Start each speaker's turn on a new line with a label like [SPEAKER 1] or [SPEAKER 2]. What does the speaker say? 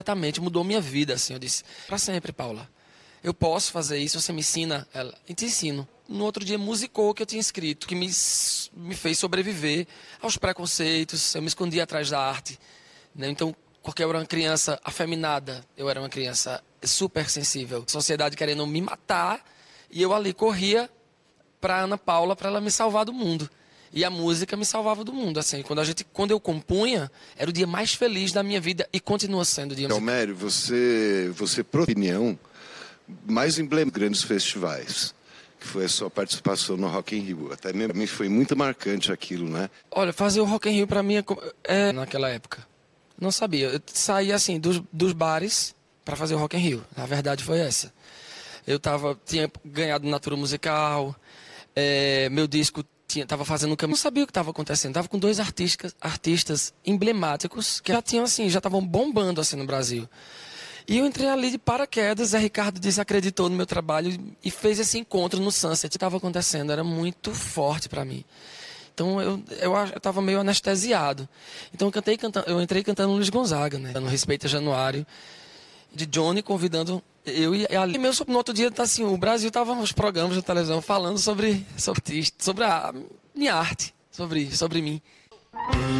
[SPEAKER 1] Completamente, mudou minha vida, assim. Eu disse, pra sempre, Paula. Eu posso fazer isso, você me ensina? Ela, e te ensino. No outro dia, musicou o que eu tinha escrito, que me fez sobreviver aos preconceitos. Eu me escondia atrás da arte, né? Então, porque eu era uma criança afeminada, eu era uma criança super sensível. A sociedade querendo me matar, e eu ali corria pra Ana Paula, pra ela me salvar do mundo. E a música me salvava do mundo, assim. Quando eu compunha, era o dia mais feliz da minha vida e continua sendo o dia mais feliz.
[SPEAKER 2] Almério, você, por opinião, mais emblemático de grandes festivais, que foi a sua participação no Rock in Rio. Até mesmo, pra mim foi muito marcante aquilo, né?
[SPEAKER 1] Olha, fazer o Rock in Rio pra mim naquela época. Não sabia. Eu saía, assim, dos bares pra fazer o Rock in Rio. Na verdade, foi essa. Eu tinha ganhado Natura Musical, meu disco estava fazendo um caminho. Não sabia o que estava acontecendo. Estava com 2 artistas emblemáticos que já estavam bombando assim no Brasil. E eu entrei ali de paraquedas. Zé Ricardo desacreditou no meu trabalho e fez esse encontro no Sunset. O que estava acontecendo era muito forte para mim. Então eu estava meio anestesiado. Então eu entrei cantando Luiz Gonzaga, né? No Respeita Januário, de Johnny convidando eu e ali. No outro dia, assim, o Brasil estava nos programas de televisão falando sobre a minha arte, sobre mim.